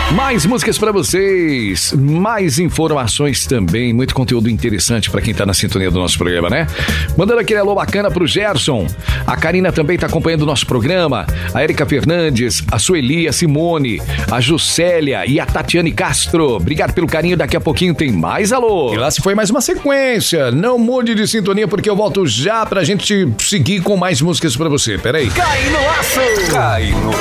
Mais músicas pra vocês, mais informações também, muito conteúdo interessante pra quem tá na sintonia do nosso programa, né? Mandando aquele alô bacana pro Gerson. A Karina também tá acompanhando o nosso programa. A Érica Fernandes, a Sueli, a Simone, a Juscelia e a Tatiane Castro. Obrigado pelo carinho, daqui a pouquinho tem mais alô. E lá se foi mais uma sequência. Não mude de sintonia porque eu volto já pra gente seguir com mais músicas pra você. Peraí. Cai no aço! Cai no